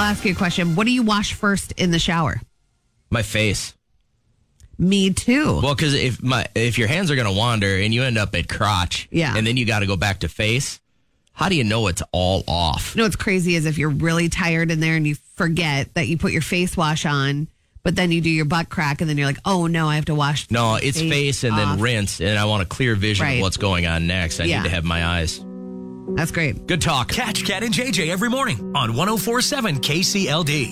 ask you a question. What do you wash first in the shower? My face. Me too. Well, because if your hands are going to wander and you end up at crotch, and then you got to go back to face, how do you know it's all off? You know what's crazy is if you're really tired in there and you forget that you put your face wash on, but then you do your butt crack and then you're like, oh no, I have to wash. No, it's face and then rinse, and I want a clear vision of what's going on next. I need to have my eyes. That's great. Good talk. Catch Cat and JJ every morning on 104.7 KCLD.